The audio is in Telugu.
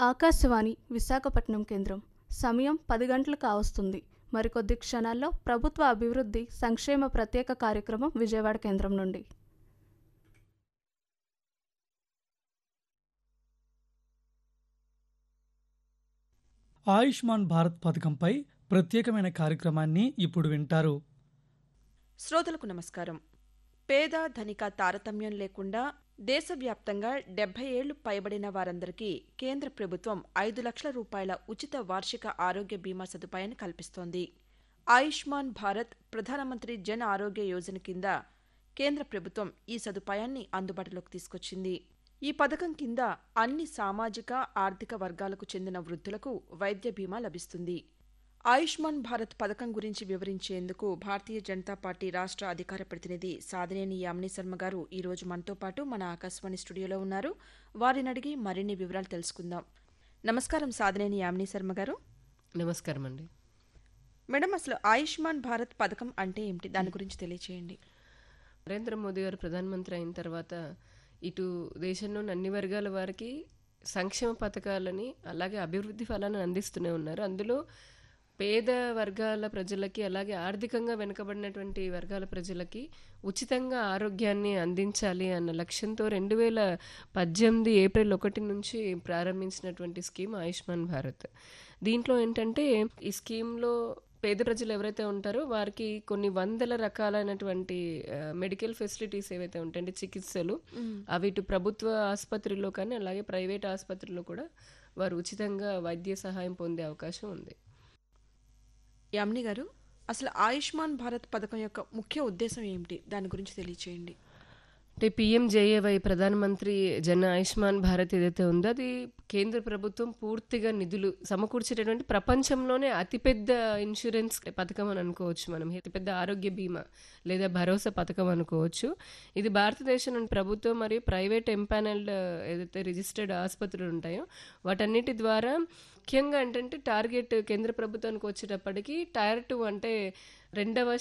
ఆకాశవాణి విశాఖపట్నం కేంద్రం. సమయం 10 గంటలు కావస్తుంది. మరికొద్ది క్షణాల్లో ప్రభుత్వ అభివృద్ధి సంక్షేమ ప్రత్యేక కార్యక్రమం విజయవాడ కేంద్రం నుండి. ఆయుష్మాన్ భారత్ పథకంపై ప్రత్యేకమైన కార్యక్రమాన్ని ఇప్పుడు వింటారు. శ్రోతలకు నమస్కారం. పేద ధనిక తారతమ్యం లేకుండా దేశవ్యాప్తంగా 70 ఏళ్లు పైబడిన వారందరికీ కేంద్ర ప్రభుత్వం 5 లక్షల రూపాయల ఉచిత వార్షిక ఆరోగ్య బీమా సదుపాయాన్ని కల్పిస్తోంది. ఆయుష్మాన్ భారత్ ప్రధానమంత్రి జన్ ఆరోగ్య యోజన కింద కేంద్ర ప్రభుత్వం ఈ సదుపాయాన్ని అందుబాటులోకి తీసుకొచ్చింది. ఈ పథకం కింద అన్ని సామాజిక ఆర్థిక వర్గాలకు చెందిన వృద్ధులకు వైద్య బీమా లభిస్తుంది. ఆయుష్మాన్ భారత్ పథకం గురించి వివరించేందుకు భారతీయ జనతా పార్టీ రాష్ట్ర అధికార ప్రతినిధి సాధినేని యామిని శర్మ గారు ఈరోజు మనతో పాటు మన ఆకాశవాణి స్టూడియోలో ఉన్నారు. వారిని అడిగి మరిన్ని వివరాలు తెలుసుకుందాం. నమస్కారం సాధినేని యామిని శర్మ గారు. నమస్కారం అండి. మేడం, అసలు ఆయుష్మాన్ భారత్ పథకం అంటే ఏమిటి, దాని గురించి తెలియచేయండి. నరేంద్ర మోదీ గారు ప్రధానమంత్రి అయిన తర్వాత ఇటు దేశంలోని అన్ని వర్గాల వారికి సంక్షేమ పథకాలని అలాగే అభివృద్ధి ఫలాన్ని అందిస్తూనే ఉన్నారు. అందులో పేద వర్గాల ప్రజలకి అలాగే ఆర్థికంగా వెనుకబడినటువంటి వర్గాల ప్రజలకి ఉచితంగా ఆరోగ్యాన్ని అందించాలి అన్న లక్ష్యంతో 2018 ఏప్రిల్ 1 నుంచి ప్రారంభించినటువంటి స్కీమ్ ఆయుష్మాన్ భారత్. దీంట్లో ఏంటంటే ఈ స్కీమ్లో పేద ప్రజలు ఎవరైతే ఉంటారో వారికి కొన్ని వందల రకాలైనటువంటి మెడికల్ ఫెసిలిటీస్ ఏవైతే ఉంటాయంటే చికిత్సలు అవి ఇటు ప్రభుత్వ ఆసుపత్రిలో కానీ అలాగే ప్రైవేట్ ఆసుపత్రిలో కూడా వారు ఉచితంగా వైద్య సహాయం పొందే అవకాశం ఉంది. యామిని గారు, అసలు ఆయుష్మాన్ భారత్ పథకం యొక్క ముఖ్య ఉద్దేశం ఏమిటి, దాని గురించి తెలియచేయండి. అంటే PMJAY ప్రధానమంత్రి జన ఆయుష్మాన్ భారత్ ఏదైతే ఉందో అది కేంద్ర ప్రభుత్వం పూర్తిగా నిధులు సమకూర్చేటటువంటి ప్రపంచంలోనే అతిపెద్ద ఇన్సూరెన్స్ పథకం అని అనుకోవచ్చు. మనం అతిపెద్ద ఆరోగ్య బీమా లేదా భరోసా పథకం అనుకోవచ్చు. ఇది భారతదేశంలోని ప్రభుత్వం మరియు ప్రైవేట్ ఎంపానల్డ్ ఏదైతే రిజిస్టర్డ్ ఆసుపత్రులు ఉంటాయో వాటన్నిటి ద్వారా ముఖ్యంగా ఏంటంటే టార్గెట్ కేంద్ర ప్రభుత్వానికి వచ్చేటప్పటికి టైర్ 2 అంటే 2వ